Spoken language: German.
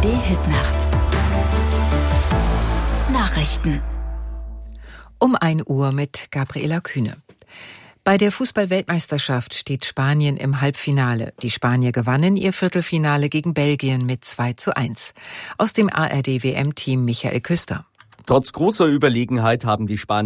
ARD-Hitnacht. Nachrichten. Um 1 Uhr mit Gabriela Kühne. Bei der Fußball-Weltmeisterschaft steht Spanien im Halbfinale. Die Spanier gewannen ihr Viertelfinale gegen Belgien mit 2:1. Aus dem ARD-WM-Team Michael Küster. Trotz großer Überlegenheit haben die Spanier